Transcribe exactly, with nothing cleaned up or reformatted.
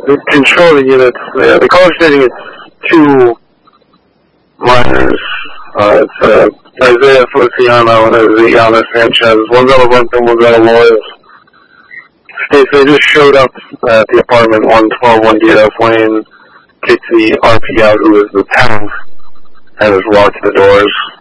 the controlling units, yeah, the call stating it's two miners. Uh, it's uh, Isaiah Feliciano and Isaiah Sanchez. One's out of Lumpkin, one's out of Loyals. States they just showed up at the apartment one twelve one D F Lane, kicked the R P out, who is the town, and has locked the doors.